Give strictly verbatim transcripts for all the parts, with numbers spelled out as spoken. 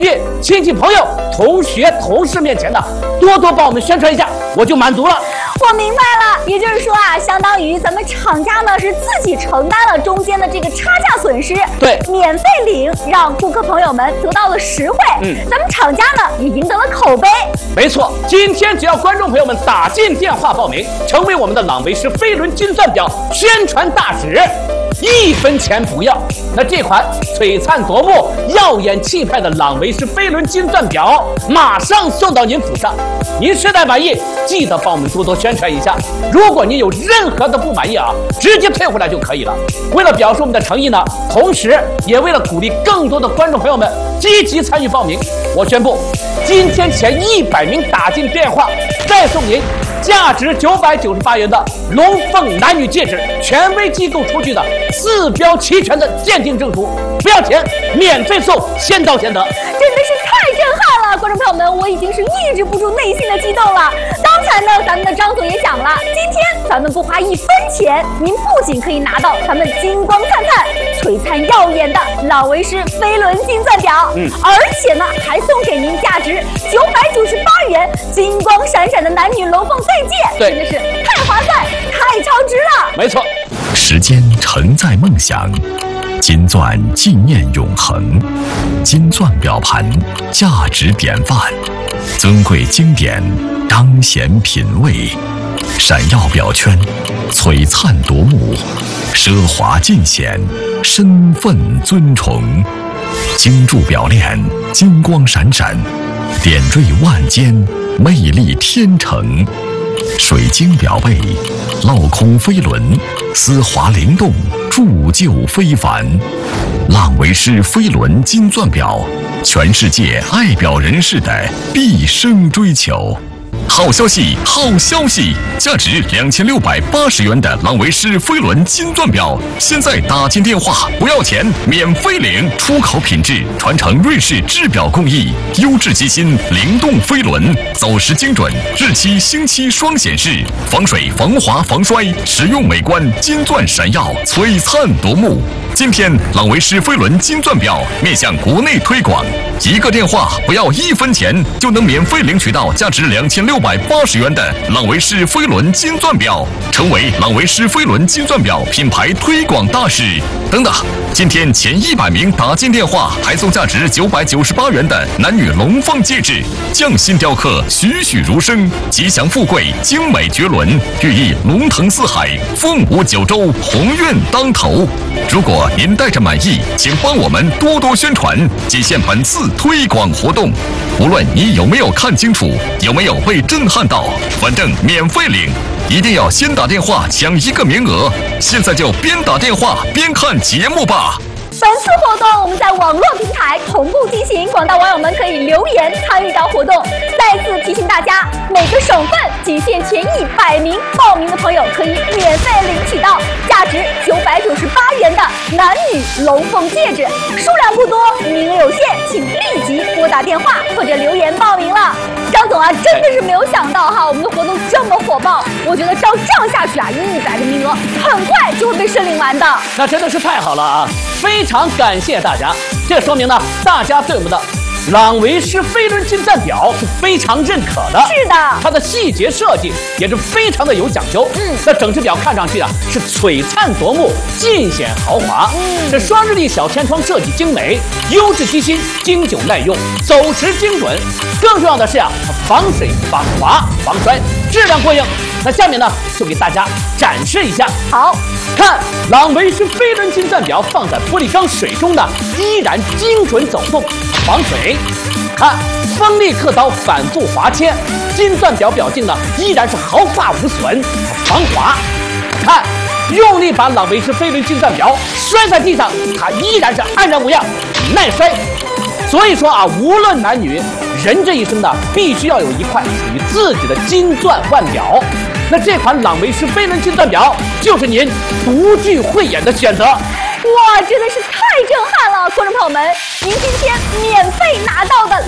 亲戚朋友、同学、同事面前的，多多帮我们宣传一下，我就满足了。 我明白了，也就是说啊，相当于咱们厂家呢是自己承担了中间的这个差价损失， 对， 免费领，让顾客朋友们得到了实惠，嗯，咱们厂家呢也赢得了口碑。 没错，今天只要观众朋友们打进电话报名，成为我们的朗维诗飞轮金钻表宣传大使，一分钱不要。那这款璀璨夺目、耀眼气派的朗维诗飞轮金钻表马上送到您府上。您实在满意，记得帮我们多多宣传一下。如果您有任何的不满意啊，直接退回来就可以了。为了表示我们的诚意呢，同时也为了鼓励更多的观众朋友们积极参与报名，我宣布，今天前一百名打进电话，再送您价值九百九十八元的龙凤男女戒指，权威机构出具的四标齐全的鉴定证书，不要钱，免费送，先到先得。 真的是太震撼了，观众朋友们，我已经是抑制不住内心的激动了。刚才呢，咱们的张总也讲了，今天咱们不花一分钱，您不仅可以拿到咱们金光灿灿、璀璨耀眼的朗维诗飞轮金钻表，嗯，而且呢，还送给您价值九百九十八元金光闪闪的男女龙凤对戒，真的是太划算、太超值了。 没错， 时间承载梦想，金钻纪念永恒，金钻表盘价值典范，尊贵经典彰显品味，闪耀表圈璀璨夺目，奢华尽显身份尊崇，精铸表链金光闪闪，点缀万间魅力天成，水晶表背镂空飞轮丝滑灵动，铸就非凡。朗维诗飞轮金钻表，全世界爱表人士的毕生追求。好消息，好消息！价值两千六百八十元的朗维诗飞轮金钻表，现在打进电话不要钱，免费领，出口品质，传承瑞士制表工艺，优质机芯，灵动飞轮，走时精准，日期星期双显示，防水、防滑、防摔，实用美观，金钻闪耀，璀璨夺目。今天朗维诗飞轮金钻表面向国内推广，一个电话不要一分钱，就能免费领取到价值两千六百八十元的朗维诗飞轮金钻表，成为朗维诗飞轮金钻表品牌推广大使。等等，今天前一百名打进电话，还送价值九百九十八元的男女龙凤戒指，匠心雕刻，栩栩如生，吉祥富贵，精美绝伦，寓意龙腾四海，凤舞九州，鸿运当头。如果您带着满意，请帮我们多多宣传，仅限本次推广活动。无论你有没有看清楚，有没有被震撼到，反正免费领，一定要先打电话抢一个名额。现在就边打电话边看节目吧。 本次活动我们在网络平台同步进行，广大网友们可以留言参与到活动。再次提醒大家，每个省份仅限前一百名报名的朋友可以免费领取到价值九百九十八元的男女龙凤戒指，数量不多，名额有限，请立即拨打电话或者留言报名了。张总啊，真的是没有想到哈，我们的活动这么火爆，我觉得照这样下去啊，一百个名额很快就会被申领完的。 那真的是太好了啊！非常感谢大家，这说明呢，大家对我们的朗维诗飞轮金钻表是非常认可的。 是的， 它的细节设计也是非常的有讲究。嗯，那整只表看上去啊是璀璨夺目，尽显豪华。嗯，这双日历小天窗设计精美，优质机芯，经久耐用，走时精准。更重要的是啊，它防水、防滑、防摔，质量过硬。那下面呢，就给大家展示一下。 好， 看朗维诗飞轮金钻表放在玻璃缸水中的，依然精准走动，防水。看锋利刻刀反复划切，金钻表表径呢依然是毫发无损，防滑。看用力把朗维诗飞轮金钻表摔在地上，它依然是安然无恙，耐摔。所以说啊，无论男女，人这一生呢，必须要有一块属于自己的金钻腕表。那这款朗维诗飞轮金钻表就是您独具慧眼的选择。 哇，真的是太震撼了！观众朋友们，您今天免费拿到的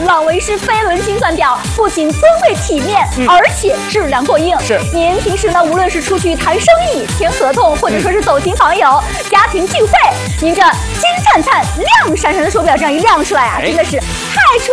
朗维诗飞轮金钻表不仅尊贵体面，嗯、而且质量过硬。 是， 您平时呢，无论是出去谈生意、签合同，或者说是走亲访友、嗯、家庭聚会，您这金灿灿、亮闪闪的手表这样一亮出来啊，哎、真的是太出